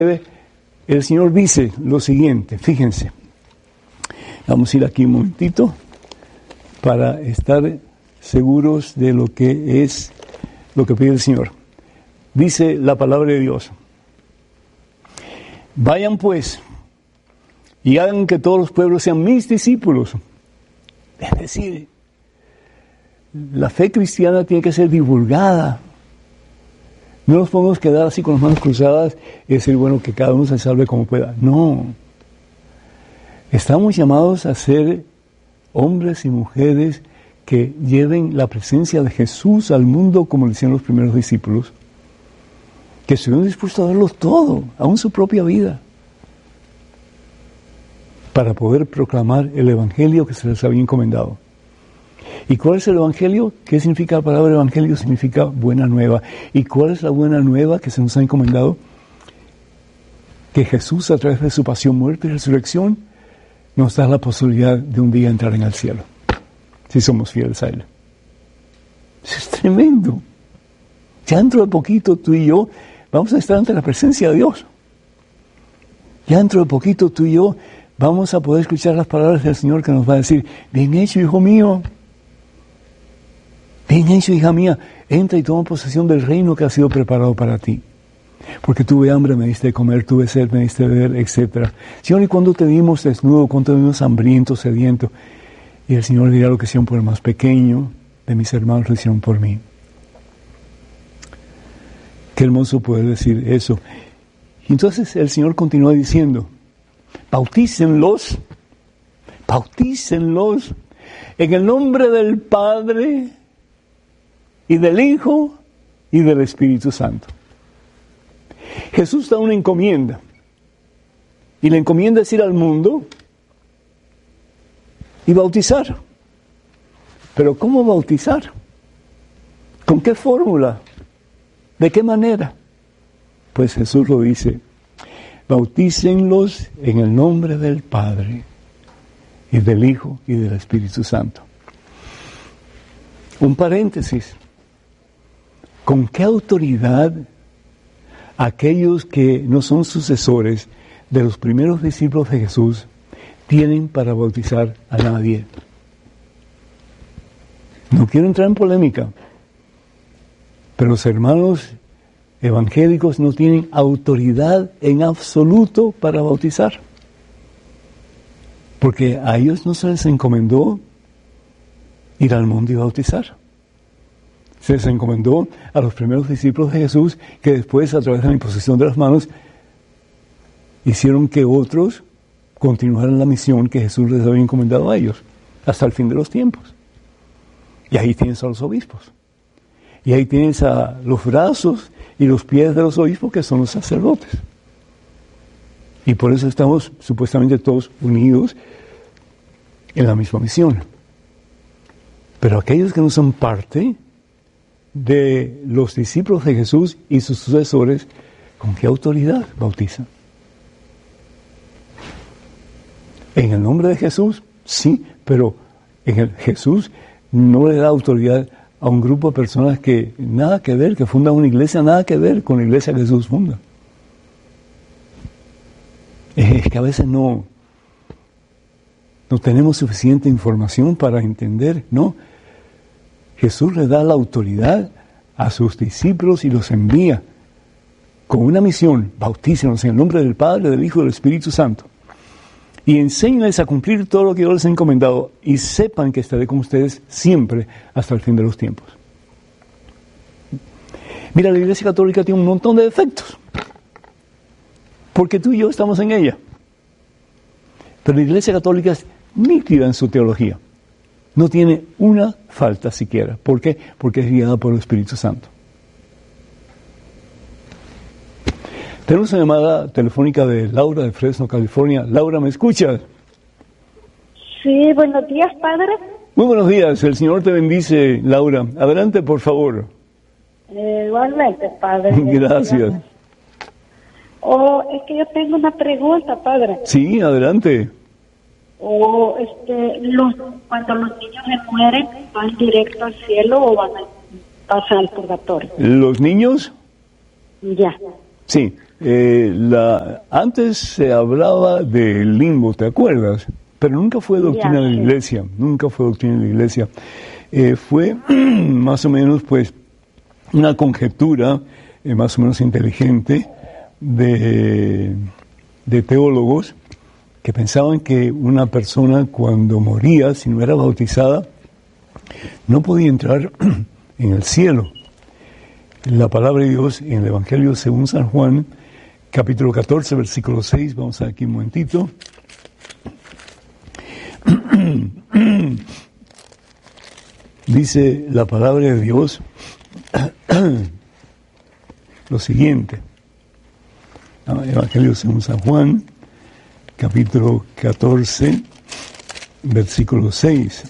el Señor dice lo siguiente, fíjense. Vamos a ir aquí un momentito para estar seguros de lo que es lo que pide el Señor. Dice la palabra de Dios: vayan pues y hagan que todos los pueblos sean mis discípulos. Es decir, la fe cristiana tiene que ser divulgada. No nos podemos quedar así con las manos cruzadas y decir, bueno, que cada uno se salve como pueda. No. Estamos llamados a ser hombres y mujeres que lleven la presencia de Jesús al mundo como lo hicieron los primeros discípulos, que estuvieron dispuestos a darlo todo, aún su propia vida, para poder proclamar el Evangelio que se les había encomendado. ¿Y cuál es el Evangelio? ¿Qué significa la palabra Evangelio? Significa buena nueva. ¿Y cuál es la buena nueva que se nos ha encomendado? Que Jesús, a través de su pasión, muerte y resurrección, nos da la posibilidad de un día entrar en el cielo, si somos fieles a Él. Eso es tremendo. Ya dentro de poquito tú y yo vamos a estar ante la presencia de Dios. Ya dentro de poquito tú y yo vamos a poder escuchar las palabras del Señor que nos va a decir: bien hecho, hijo mío. Bien hecho, hija mía. Entra y toma posesión del reino que ha sido preparado para ti. Porque tuve hambre, me diste de comer, tuve sed, me diste de beber, etc. Señor, ¿y cuándo te vimos desnudo? ¿Cuándo te vimos hambriento, sediento? Y el Señor dirá: lo que hicieron por el más pequeño de mis hermanos lo hicieron por mí. Qué hermoso poder decir eso. Y entonces el Señor continúa diciendo: bautícenlos en el nombre del Padre y del Hijo y del Espíritu Santo. Jesús da una encomienda, y la encomienda es ir al mundo y bautizar. Pero ¿cómo bautizar? ¿Con qué fórmula? ¿De qué manera? Pues Jesús lo dice: bautícenlos en el nombre del Padre y del Hijo y del Espíritu Santo. Un paréntesis. ¿Con qué autoridad aquellos que no son sucesores de los primeros discípulos de Jesús tienen para bautizar a nadie? No quiero entrar en polémica, pero los hermanos evangélicos no tienen autoridad en absoluto para bautizar, porque a ellos no se les encomendó ir al mundo y bautizar. Se les encomendó a los primeros discípulos de Jesús, que después, a través de la imposición de las manos, hicieron que otros continuaran la misión que Jesús les había encomendado a ellos, hasta el fin de los tiempos. Y ahí tienes a los obispos. Y ahí tienes a los brazos y los pies de los obispos, que son los sacerdotes. Y por eso estamos supuestamente todos unidos en la misma misión. Pero aquellos que no son parte de los discípulos de Jesús y sus sucesores, ¿con qué autoridad bautizan? En el nombre de Jesús, sí, pero Jesús no le da autoridad a un grupo de personas que nada que ver, que fundan una iglesia, nada que ver con la iglesia que Jesús funda. Es que a veces no tenemos suficiente información para entender, ¿no? Jesús le da la autoridad a sus discípulos y los envía con una misión: bautícenlos en el nombre del Padre, del Hijo y del Espíritu Santo. Y enséñenles a cumplir todo lo que yo les he encomendado, y sepan que estaré con ustedes siempre hasta el fin de los tiempos. Mira, la Iglesia Católica tiene un montón de defectos, porque tú y yo estamos en ella. Pero la Iglesia Católica es nítida en su teología. No tiene una falta siquiera. ¿Por qué? Porque es guiada por el Espíritu Santo. Tenemos una llamada telefónica de Laura de Fresno, California. Laura, ¿me escuchas? Sí, buenos días, padre. Muy buenos días, el Señor te bendice, Laura. Adelante, por favor. Igualmente, padre. Gracias. Es que yo tengo una pregunta, padre. Sí, adelante. Cuando los niños se mueren, ¿van directo al cielo o van a pasar al purgatorio? ¿Los niños? Ya. Sí, antes se hablaba del limbo, ¿te acuerdas? Pero nunca fue doctrina de la iglesia, nunca fue doctrina de la iglesia. Fue más o menos, pues, una conjetura más o menos inteligente de teólogos que pensaban que una persona cuando moría, si no era bautizada, no podía entrar en el cielo. La palabra de Dios en el Evangelio según San Juan, capítulo 14, versículo 6, vamos a ver aquí un momentito. Dice la palabra de Dios lo siguiente. Evangelio según San Juan, capítulo 14, versículo 6.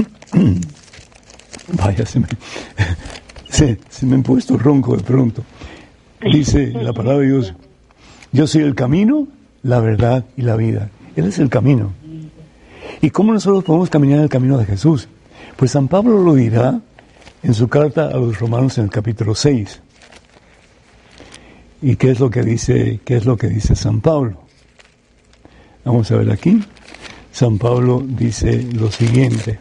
Vaya, se me ha puesto ronco de pronto. Dice la palabra de Dios: yo soy el camino, la verdad y la vida. Él es el camino. ¿Y cómo nosotros podemos caminar en el camino de Jesús? Pues San Pablo lo dirá en su carta a los Romanos en el capítulo 6. ¿Y qué es lo que dice San Pablo? Vamos a ver aquí. San Pablo dice lo siguiente.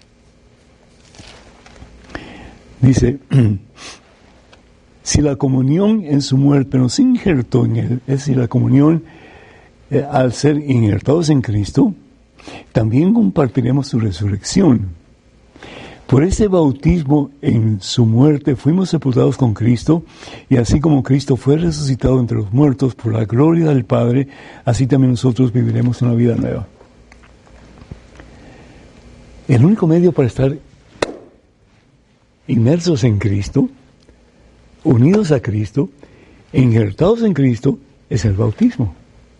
Dice: si la comunión en su muerte nos injertó en él, es decir, la comunión al ser injertados en Cristo, también compartiremos su resurrección. Por ese bautismo en su muerte fuimos sepultados con Cristo, y así como Cristo fue resucitado entre los muertos por la gloria del Padre, así también nosotros viviremos una vida nueva. El único medio para estar inmersos en Cristo, unidos a Cristo, injertados en Cristo, es el bautismo.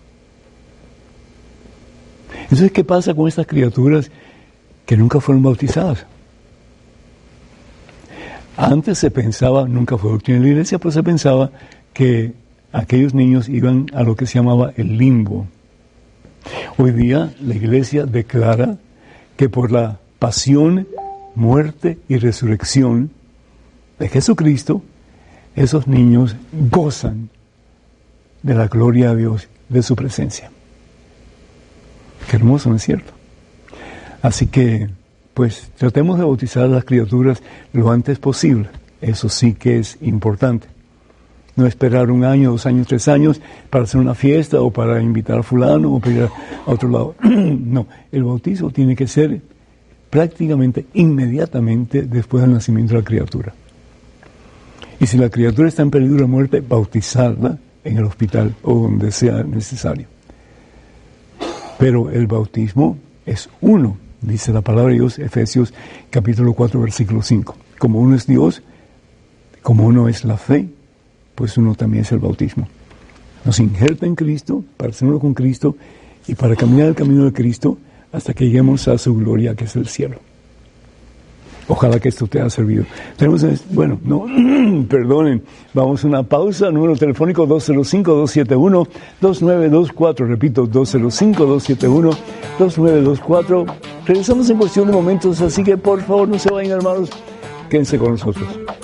Entonces, ¿qué pasa con estas criaturas que nunca fueron bautizadas? Antes se pensaba, nunca fue doctrina de la iglesia, pero se pensaba que aquellos niños iban a lo que se llamaba el limbo. Hoy día la iglesia declara que por la pasión, muerte y resurrección de Jesucristo, esos niños gozan de la gloria de Dios, de su presencia. Qué hermoso, ¿no es cierto? Así que, pues, tratemos de bautizar a las criaturas lo antes posible. Eso sí que es importante. No esperar 1 año, 2 años, 3 años para hacer una fiesta o para invitar a fulano o para ir a otro lado. No, el bautismo tiene que ser prácticamente inmediatamente después del nacimiento de la criatura. Y si la criatura está en peligro de muerte, bautizarla en el hospital o donde sea necesario. Pero el bautismo es uno, dice la palabra de Dios, Efesios capítulo 4, versículo 5. Como uno es Dios, como uno es la fe, pues uno también es el bautismo. Nos injerta en Cristo, para ser uno con Cristo, y para caminar el camino de Cristo hasta que lleguemos a su gloria, que es el cielo. Ojalá que esto te haya servido. Perdonen, vamos a una pausa. Número telefónico 205-271-2924. Repito, 205-271-2924. Regresamos en cuestión de momentos, así que por favor no se vayan, hermanos. Quédense con nosotros.